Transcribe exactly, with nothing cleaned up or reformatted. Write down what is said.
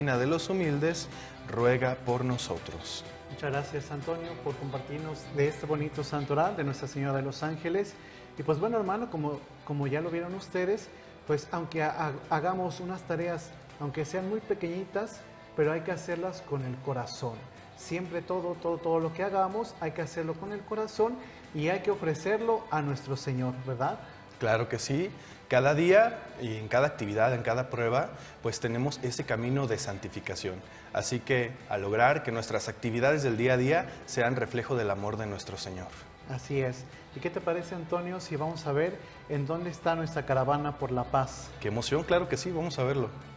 Reina de los humildes, ruega por nosotros. Muchas gracias, Antonio, por compartirnos de este bonito santo oral de Nuestra Señora de los Ángeles. Y pues bueno, hermano, como, como ya lo vieron ustedes, pues aunque ha, hagamos unas tareas, aunque sean muy pequeñitas, pero hay que hacerlas con el corazón. Siempre todo, todo, todo lo que hagamos hay que hacerlo con el corazón y hay que ofrecerlo a nuestro Señor, ¿verdad? Claro que sí. Cada día y en cada actividad, en cada prueba, pues tenemos ese camino de santificación. Así que a lograr que nuestras actividades del día a día sean reflejo del amor de nuestro Señor. Así es. ¿Y qué te parece, Antonio, si vamos a ver en dónde está nuestra caravana por la paz? ¡Qué emoción! Claro que sí, vamos a verlo.